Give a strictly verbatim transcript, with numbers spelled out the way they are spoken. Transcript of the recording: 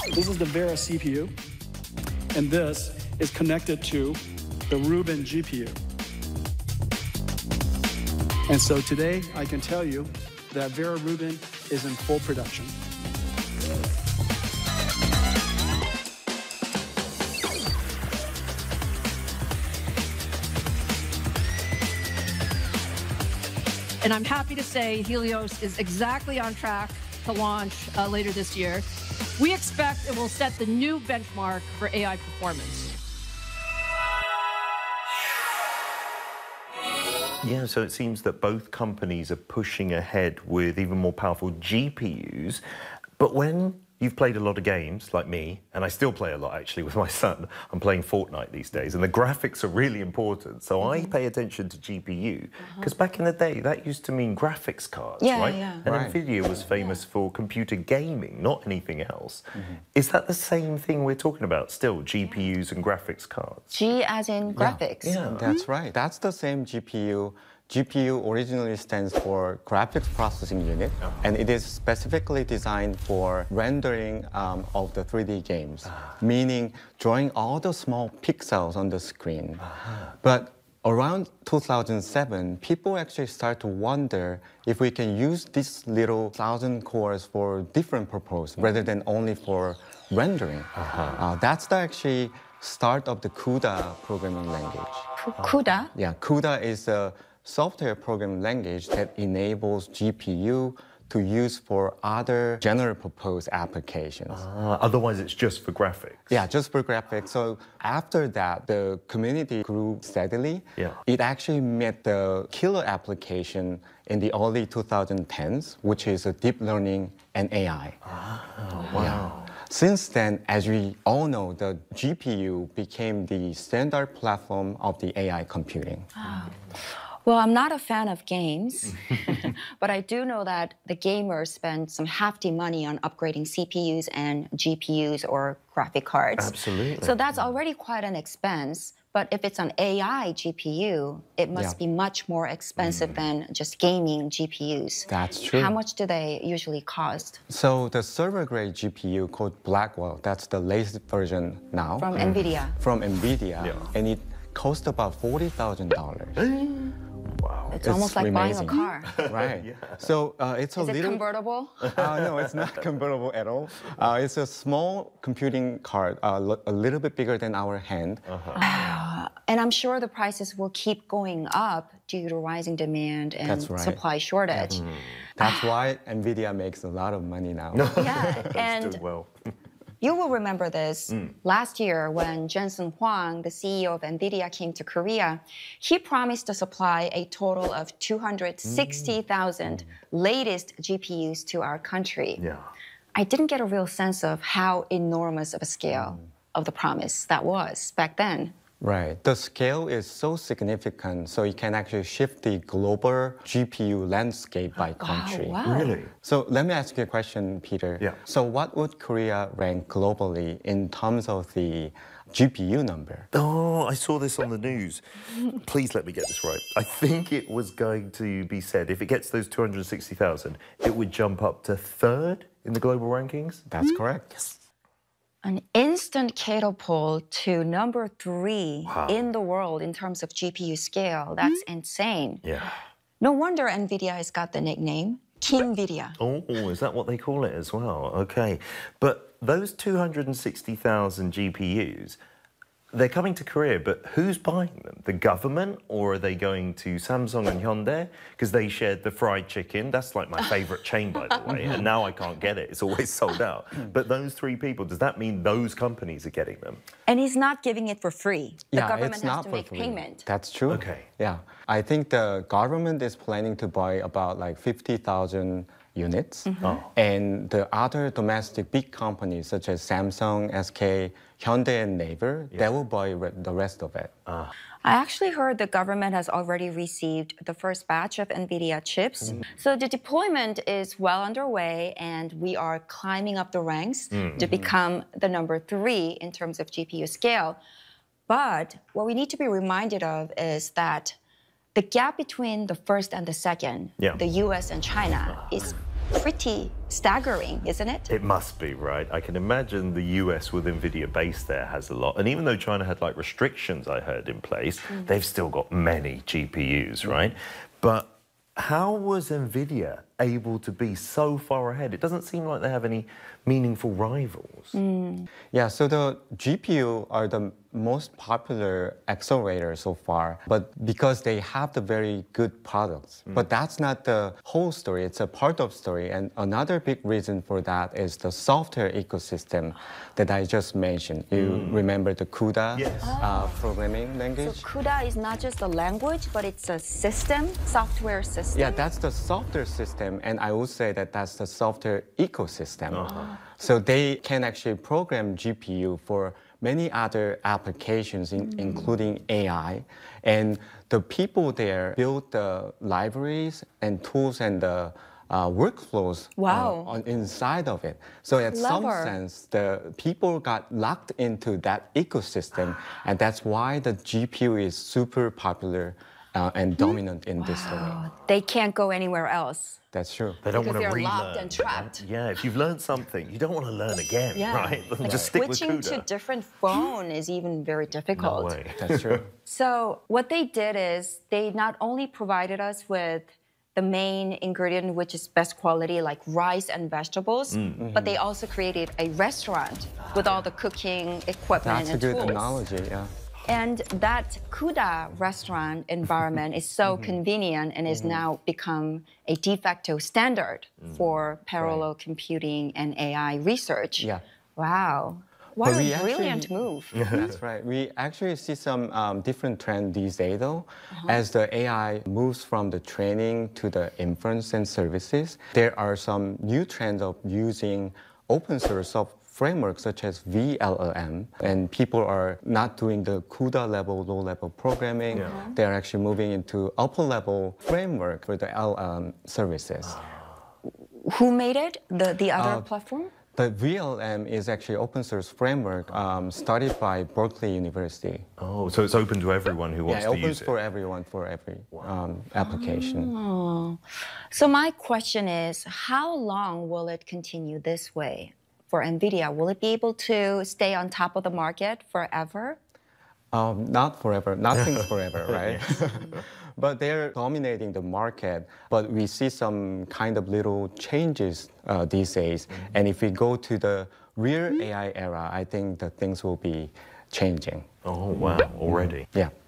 This is the Vera C P U, and this is connected to the Rubin G P U. And so today, I can tell you that Vera Rubin is in full production. And I'm happy to say Helios is exactly on track to launch uh, later this year. We expect it will set the new benchmark for A I performance. Yeah, so it seems that both companies are pushing ahead with even more powerful G P Us. But when you've played a lot of games, like me, and I still play a lot actually with my son, I'm playing Fortnite these days, and the graphics are really important. So mm-hmm. I pay attention to G P U, because uh-huh. back in the day, that used to mean graphics cards, yeah, right? Yeah. And right. NVIDIA was famous yeah. for computer gaming, not anything else. Mm-hmm. Is that the same thing we're talking about still, G P Us and graphics cards? G as in graphics. Yeah, yeah. That's right. That's the same G P U. G P U originally stands for Graphics Processing Unit, uh-huh. and it is specifically designed for rendering um, of the three D games, uh-huh. meaning drawing all the small pixels on the screen. Uh-huh. But around two thousand seven, people actually start to wonder if we can use these little thousand cores for different purpose rather than only for rendering. Uh-huh. Uh, that's the actually start of the CUDA programming language. CUDA? Yeah, CUDA is a software programming language that enables G P U to use for other general purpose applications. Uh, otherwise, it's just for graphics. Yeah, just for graphics. So after that, the community grew steadily. Yeah. It actually met the killer application in the early twenty tens, which is a deep learning and A I. Oh, wow. Yeah. Since then, as we all know, the G P U became the standard platform of the A I computing. Wow. Well, I'm not a fan of games, but I do know that the gamers spend some hefty money on upgrading C P Us and G P Us or graphic cards. Absolutely. So that's already quite an expense. But if it's an A I G P U, it must yeah. be much more expensive mm. than just gaming G P Us. That's true. How much do they usually cost? So the server-grade G P U called Blackwell, that's the latest version now. From mm. NVIDIA. From NVIDIA, yeah. and it costs about forty thousand dollars. Wow. It's, it's almost like amazing. buying a car. Right. yeah. So uh, it's a Is little... Is it convertible? uh, no, it's not convertible at all. Uh, it's a small computing card, uh, a little bit bigger than our hand. Uh-huh. Uh, and I'm sure the prices will keep going up due to rising demand and That's right. supply shortage. Mm. That's why NVIDIA makes a lot of money now. Yeah, and well. you will remember this. Mm. Last year, when Jensen Huang, the C E O of NVIDIA, came to Korea, he promised to supply a total of two hundred sixty thousand mm. latest G P Us to our country. Yeah. I didn't get a real sense of how enormous of a scale mm. of the promise that was back then. Right. The scale is so significant, so it can actually shift the global G P U landscape by country. Wow, wow. Really? So let me ask you a question, Peter. Yeah. So what would Korea rank globally in terms of the G P U number? Oh, I saw this on the news. Please let me get this right. I think it was going to be said, if it gets those two hundred sixty thousand, it would jump up to third in the global rankings? That's correct. Yes. An instant catapult to number three Wow. in the world in terms of G P U scale. That's mm-hmm. insane. Yeah. No wonder NVIDIA has got the nickname KingVidia. Oh, is that what they call it as well? Okay. But those two hundred sixty thousand G P Us, they're coming to Korea, but who's buying them? The government, or are they going to Samsung and Hyundai? Because they shared the fried chicken. That's like my favorite chain, by the way, and now I can't get it. It's always sold out. But those three people, does that mean those companies are getting them? And he's not giving it for free. The yeah, government it's has not to for make free. payment. That's true. Okay. Yeah. I think the government is planning to buy about like fifty thousand units. Mm-hmm. Oh. And the other domestic big companies such as Samsung, S K, Hyundai, and Naver, Yeah. they will buy re the rest of it. Ah. I actually heard the government has already received the first batch of NVIDIA chips. Mm. So the deployment is well underway, and we are climbing up the ranks mm. to become the number three in terms of G P U scale. But what we need to be reminded of is that the gap between the first and the second, yeah. the U S and China, is pretty staggering, isn't it? It must be, right? I can imagine the U S with NVIDIA base there has a lot. And even though China had like restrictions, I heard, in place, mm. they've still got many G P Us, right? But how was NVIDIA able to be so far ahead? It doesn't seem like they have any meaningful rivals. Mm. Yeah, so the G P U are the most popular accelerator so far, but because they have the very good products. Mm. But that's not the whole story, it's a part of story. And another big reason for that is the software ecosystem that I just mentioned. You mm. remember the CUDA yes. uh, programming language? So CUDA is not just a language, but it's a system, software system? Yeah, that's the software system, and I would say that that's the software ecosystem. Uh-huh. So they can actually program G P U for many other applications, in, mm. including A I. And the people there build the libraries and tools and the uh, workflows wow. uh, on inside of it. So in some sense, the people got locked into that ecosystem, and that's why the G P U is super popular uh, and dominant in wow. this domain. They can't go anywhere else. That's true. They don't because want to they're relearn. locked and trapped. Yeah, if you've learned something, you don't want to learn again, yeah. right? Like just stick with switching CUDA. to different phone is even very difficult. No way. That's true. So what they did is they not only provided us with the main ingredient, which is best quality, like rice and vegetables, mm. but they also created a restaurant with all the cooking equipment That's and a good tools. analogy, yeah. And that CUDA restaurant environment is so mm-hmm. convenient and is mm-hmm. now become a de facto standard mm-hmm. for parallel right. computing and A I research. Yeah. Wow. What but a actually, brilliant move. That's right. We actually see some um, different trends these days, though. Uh-huh. As the A I moves from the training to the inference and services, there are some new trends of using open source software frameworks such as V L L M, and people are not doing the CUDA level, low level programming. Yeah. They're actually moving into upper level framework for the L L M services. Who made it? The, the other uh, platform? The V L L M is actually open source framework um, started by Berkeley University. Oh, so it's open to everyone who wants yeah, to use it? Yeah, open for everyone, for every um, application. Oh. So my question is, how long will it continue this way? For NVIDIA, will it be able to stay on top of the market forever? Um, not forever. Nothing's forever, right? But they're dominating the market. But we see some kind of little changes uh, these days. Mm-hmm. And if we go to the real A I era, I think that things will be changing. Oh, wow, already. Yeah.